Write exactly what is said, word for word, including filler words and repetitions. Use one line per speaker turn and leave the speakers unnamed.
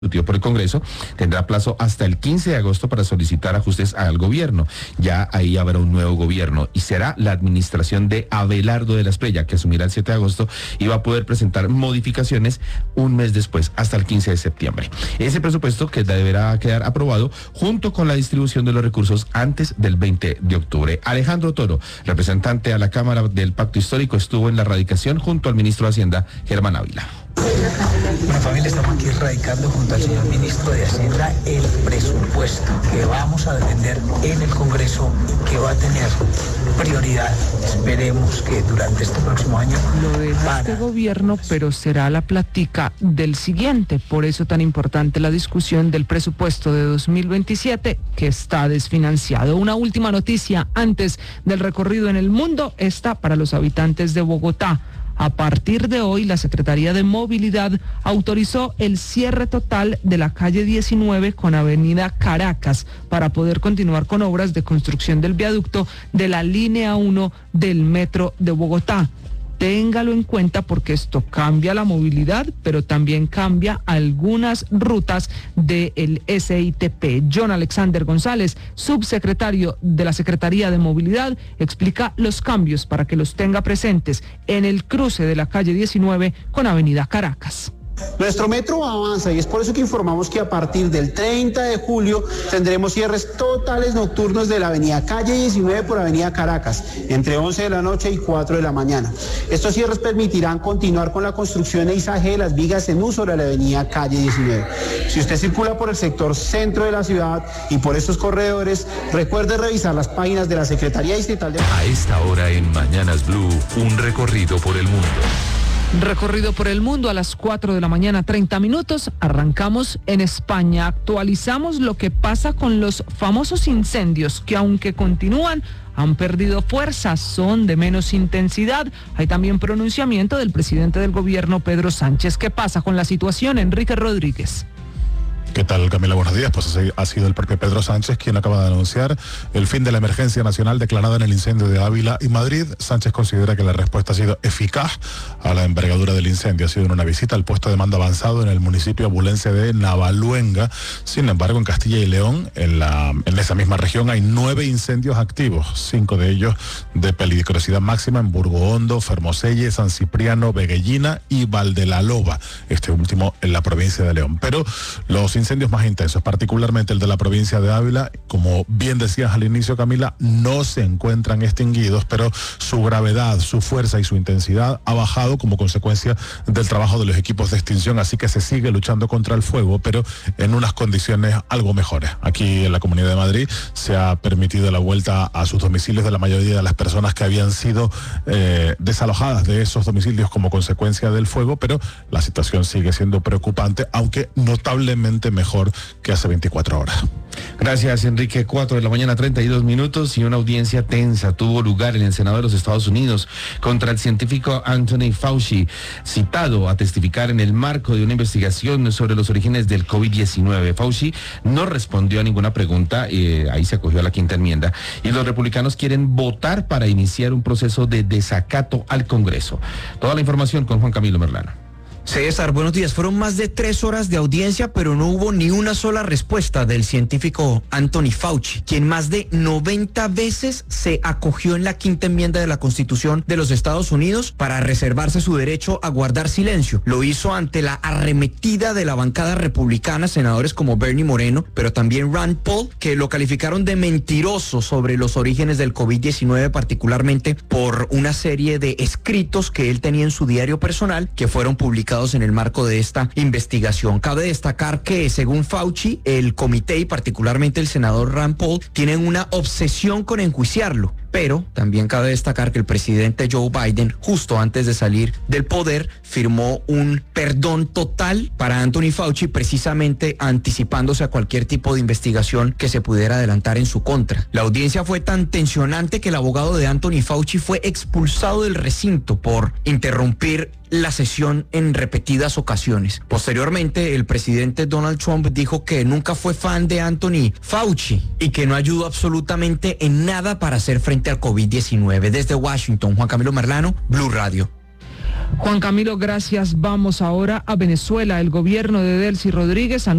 discutido por el Congreso, tendrá plazo hasta el quince de agosto para solicitar ajustes al gobierno. Ya ahí habrá un nuevo gobierno y será la administración de Abelardo de la Espriella, que asumirá el siete de agosto y va a poder presentar modificaciones un mes después, hasta el quince de septiembre. Ese presupuesto que deberá quedar aprobado junto con la distribución de los recursos antes del veinte de octubre. Alejandro Toro, representante a la Cámara del Pacto Histórico, estuvo en la radicación junto al ministro de Hacienda, Germán Ávila.
Bueno, familia, estamos aquí radicando junto al señor ministro de Hacienda el presupuesto que vamos a defender en el Congreso, que va a tener prioridad. Esperemos que durante este próximo año
lo deja para... este gobierno, pero será la plática del siguiente. Por eso tan importante la discusión del presupuesto de dos mil veintisiete, que está desfinanciado. Una última noticia antes del recorrido en el mundo, esta para los habitantes de Bogotá. A partir de hoy, la Secretaría de Movilidad autorizó el cierre total de la calle diecinueve con Avenida Caracas para poder continuar con obras de construcción del viaducto de la línea uno del Metro de Bogotá. Téngalo en cuenta porque esto cambia la movilidad, pero también cambia algunas rutas del S I T P. John Alexander González, subsecretario de la Secretaría de Movilidad, explica los cambios para que los tenga presentes en el cruce de la calle diecinueve con Avenida Caracas.
Nuestro metro avanza y es por eso que informamos que a partir del treinta de julio tendremos cierres totales nocturnos de la avenida Calle diecinueve por avenida Caracas, entre once de la noche y cuatro de la mañana. Estos cierres permitirán continuar con la construcción e izaje de las vigas en uso de la avenida Calle diecinueve. Si usted circula por el sector centro de la ciudad y por estos corredores, recuerde revisar las páginas de la Secretaría Distrital de...
A esta hora en Mañanas Blue, un recorrido por el mundo.
Recorrido por el mundo a las cuatro de la mañana, treinta minutos. Arrancamos en España. Actualizamos lo que pasa con los famosos incendios que, aunque continúan, han perdido fuerza, son de menos intensidad. Hay también pronunciamiento del presidente del gobierno, Pedro Sánchez. ¿Qué pasa con la situación? Enrique Rodríguez.
¿Qué tal, Camila? Buenos días. Pues ha sido el propio Pedro Sánchez quien acaba de anunciar el fin de la emergencia nacional declarada en el incendio de Ávila y Madrid. Sánchez considera que la respuesta ha sido eficaz a la envergadura del incendio. Ha sido en una visita al puesto de mando avanzado en el municipio abulense de Navaluenga. Sin embargo, en Castilla y León, en, la, en esa misma región, hay nueve incendios activos, cinco de ellos de peligrosidad máxima en Burgohondo, Fermoselle, San Cipriano, Veguellina y Valdelaloba, este último en la provincia de León. Pero los incendios más intensos, particularmente el de la provincia de Ávila, como bien decías al inicio, Camila, no se encuentran extinguidos, pero su gravedad, su fuerza y su intensidad ha bajado como consecuencia del trabajo de los equipos de extinción, así que se sigue luchando contra el fuego, pero en unas condiciones algo mejores. Aquí en la Comunidad de Madrid se ha permitido la vuelta a sus domicilios de la mayoría de las personas que habían sido eh, desalojadas de esos domicilios como consecuencia del fuego, pero la situación sigue siendo preocupante, aunque notablemente mejor que hace veinticuatro horas.
Gracias, Enrique. Cuatro de la mañana, treinta y dos minutos, y una audiencia tensa tuvo lugar en el Senado de los Estados Unidos contra el científico Anthony Fauci, citado a testificar en el marco de una investigación sobre los orígenes del COVID diecinueve. Fauci no respondió a ninguna pregunta, eh, ahí se acogió a la quinta enmienda, y los republicanos quieren votar para iniciar un proceso de desacato al Congreso. Toda la información con Juan Camilo Merlano.
César, buenos días. Fueron más de tres horas de audiencia, pero no hubo ni una sola respuesta del científico Anthony Fauci, quien más de noventa veces se acogió en la quinta enmienda de la Constitución de los Estados Unidos para reservarse su derecho a guardar silencio. Lo hizo ante la arremetida de la bancada republicana, senadores como Bernie Moreno, pero también Rand Paul, que lo calificaron de mentiroso sobre los orígenes del COVID diecinueve, particularmente por una serie de escritos que él tenía en su diario personal que fueron publicados en el marco de esta investigación. Cabe destacar que, según Fauci, el comité y particularmente el senador Rand Paul tienen una obsesión con enjuiciarlo. Pero también cabe destacar que el presidente Joe Biden, justo antes de salir del poder, firmó un perdón total para Anthony Fauci, precisamente anticipándose a cualquier tipo de investigación que se pudiera adelantar en su contra. La audiencia fue tan tensionante que el abogado de Anthony Fauci fue expulsado del recinto por interrumpir la sesión en repetidas ocasiones. Posteriormente, el presidente Donald Trump dijo que nunca fue fan de Anthony Fauci y que no ayudó absolutamente en nada para hacer frente al COVID diecinueve. Desde Washington, Juan Camilo Merlano, Blue Radio.
Juan Camilo, gracias. Vamos ahora a Venezuela. El gobierno de Delcy Rodríguez